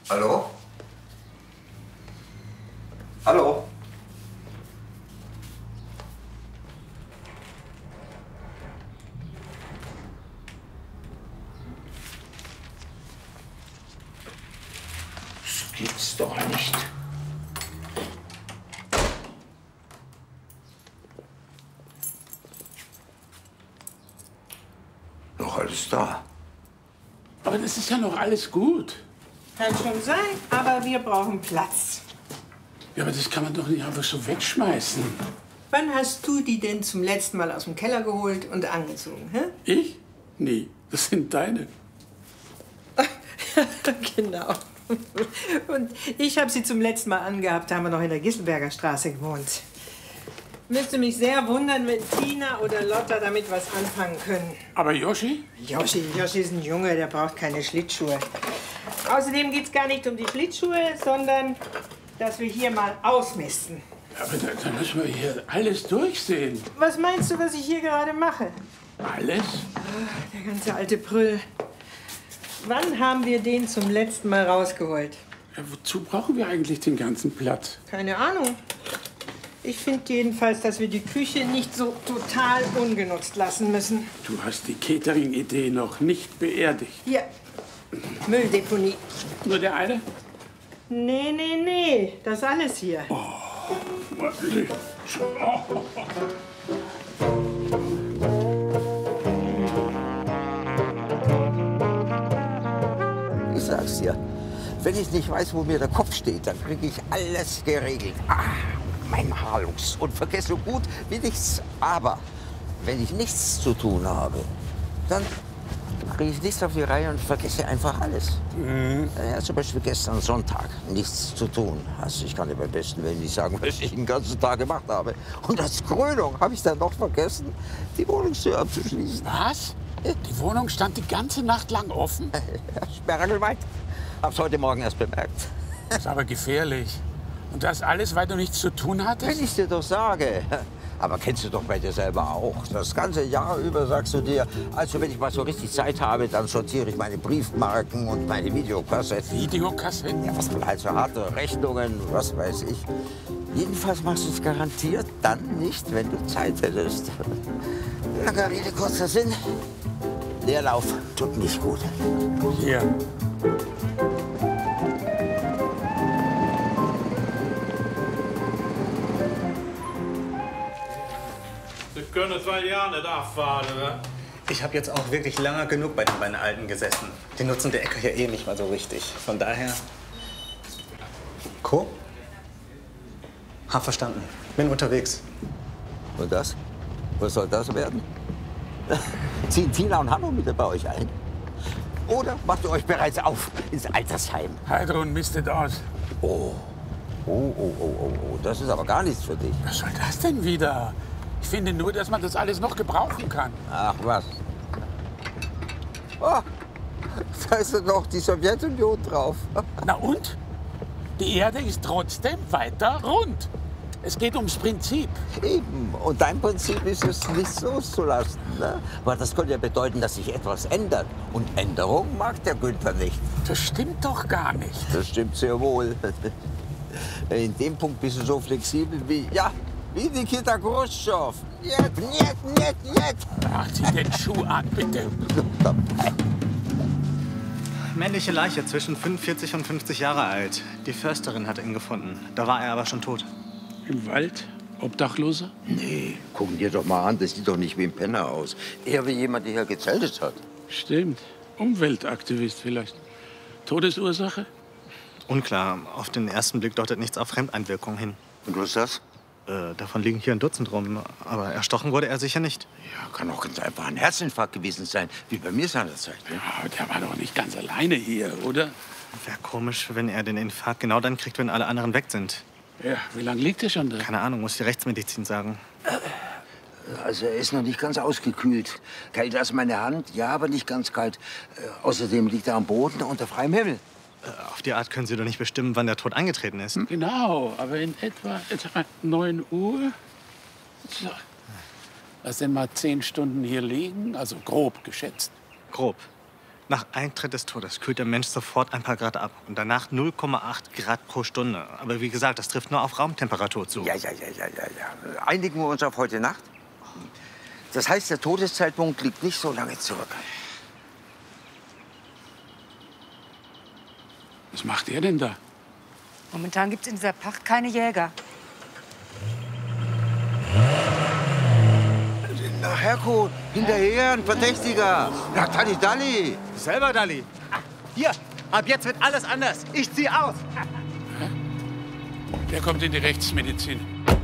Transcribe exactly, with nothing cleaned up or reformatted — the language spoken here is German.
Hallo? Hallo? Das gibt's doch nicht. Noch alles da. Aber das ist ja noch alles gut. Kann schon sein, aber wir brauchen Platz. Ja, aber das kann man doch nicht einfach so wegschmeißen. Wann hast du die denn zum letzten Mal aus dem Keller geholt und angezogen? Hä? Ich? Nee, das sind deine. Genau. Und ich habe sie zum letzten Mal angehabt, da haben wir noch in der Gisselberger Straße gewohnt. Müsste mich sehr wundern, wenn Tina oder Lotta damit was anfangen können. Aber Joschi? Joschi, Joschi ist ein Junge, der braucht keine Schlittschuhe. Außerdem geht es gar nicht um die Schlittschuhe, sondern dass wir hier mal ausmisten. Aber dann, dann müssen wir hier alles durchsehen. Was meinst du, was ich hier gerade mache? Alles? Ach, der ganze alte Brüll. Wann haben wir den zum letzten Mal rausgeholt? Ja, wozu brauchen wir eigentlich den ganzen Platz? Keine Ahnung. Ich finde jedenfalls, dass wir die Küche nicht so total ungenutzt lassen müssen. Du hast die Catering-Idee noch nicht beerdigt. Hier, Mülldeponie. Nur der eine? Nee, nee, nee, das alles hier. Oh, wirklich? Oh. Ich sag's dir, wenn ich nicht weiß, wo mir der Kopf steht, dann kriege ich alles geregelt. Ah, mein Haarlux und vergesse so gut wie nichts. Aber wenn ich nichts zu tun habe, dann kriege ich nichts auf die Reihe und vergesse einfach alles. Mhm. Ja, zum Beispiel gestern Sonntag, nichts zu tun. Also ich kann dir beim besten Willen nicht sagen, was ich den ganzen Tag gemacht habe. Und als Krönung habe ich dann noch vergessen, die Wohnungstür abzuschließen. Was? Die Wohnung stand die ganze Nacht lang offen? Ja, sperrangelweit. Hab's heute Morgen erst bemerkt. Das ist aber gefährlich. Und das alles, weil du nichts zu tun hattest? Wenn ich dir doch sage. Aber kennst du doch bei dir selber auch. Das ganze Jahr über sagst du dir, also wenn ich mal so richtig Zeit habe, dann sortiere ich meine Briefmarken und meine Videokassetten. Videokassetten? Ja, was man halt so hat, Rechnungen, was weiß ich. Jedenfalls machst du es garantiert dann nicht, wenn du Zeit hättest. Langer Rede, kurzer Sinn. Leerlauf tut nicht gut. Hier. Sie können es zwei Jahre nicht abfahren, oder? Ich habe jetzt auch wirklich lange genug bei den beiden Alten gesessen. Die nutzen der Äcker ja eh nicht mal so richtig. Von daher... Co? Hab verstanden. Bin unterwegs. Und das? Was soll das werden? Ziehen Tina und Hanno wieder bei euch ein? Oder macht ihr euch bereits auf ins Altersheim? Heidrun mistet aus. Oh. Oh, oh, oh, oh, oh. Das ist aber gar nichts für dich. Was soll das denn wieder? Ich finde nur, dass man das alles noch gebrauchen kann. Ach was. Oh, da ist ja noch die Sowjetunion drauf. Na und? Die Erde ist trotzdem weiter rund. Es geht ums Prinzip. Eben. Und dein Prinzip ist es, nichts loszulassen. Ne? Aber das könnte ja bedeuten, dass sich etwas ändert. Und Änderung mag der Günther nicht. Das stimmt doch gar nicht. Das stimmt sehr wohl. In dem Punkt bist du so flexibel wie, ja, wie Nikita Khrushchev. Niet, niet, niet, niet. Ach, zieh den Schuh an, bitte. Männliche Leiche, zwischen fünfundvierzig und fünfzig Jahre alt. Die Försterin hat ihn gefunden. Da war er aber schon tot. Im Wald? Obdachloser? Nee, gucken dir doch mal an, das sieht doch nicht wie ein Penner aus. Eher wie jemand, der hier gezeltet hat. Stimmt. Umweltaktivist vielleicht. Todesursache? Unklar. Auf den ersten Blick deutet nichts auf Fremdeinwirkung hin. Und was ist das? Äh, davon liegen hier ein Dutzend rum. Aber erstochen wurde er sicher nicht. Ja, kann auch ganz einfach ein Herzinfarkt gewesen sein, wie bei mir seinerzeit. Ne? Ja, der war doch nicht ganz alleine hier, oder? Wäre komisch, wenn er den Infarkt genau dann kriegt, wenn alle anderen weg sind. Ja, wie lange liegt er schon da? Keine Ahnung, muss die Rechtsmedizin sagen. Also er ist noch nicht ganz ausgekühlt. Kalt als meine Hand, ja, aber nicht ganz kalt. Äh, außerdem liegt er am Boden unter freiem Himmel. Äh, auf die Art können Sie doch nicht bestimmen, wann der Tod eingetreten ist. Hm? Genau, aber in etwa, etwa neun Uhr. So. Lass den mal zehn Stunden hier liegen, also grob geschätzt. Grob. Nach Eintritt des Todes kühlt der Mensch sofort ein paar Grad ab und danach null Komma acht Grad pro Stunde. Aber wie gesagt, das trifft nur auf Raumtemperatur zu. Ja, ja, ja, ja, ja, ja. Einigen wir uns auf heute Nacht? Das heißt, der Todeszeitpunkt liegt nicht so lange zurück. Was macht ihr denn da? Momentan gibt es in dieser Pacht keine Jäger. Na, Herko, hinterher, ein Verdächtiger. Na, Dalli, Dalli. Selber, Dalli. Hier, ab jetzt wird alles anders. Ich zieh aus. Der kommt in die Rechtsmedizin.